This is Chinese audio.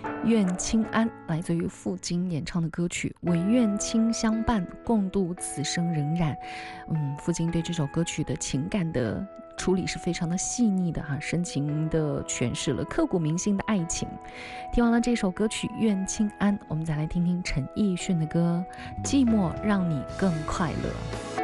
愿亲安来自于傅菁演唱的歌曲，唯愿亲相伴，共度此生荏苒。傅菁对这首歌曲的情感的处理是非常的细腻的哈，深情的诠释了刻骨铭心的爱情。听完了这首歌曲《愿亲安》，我们再来听听陈奕迅的歌《寂寞让你更快乐》。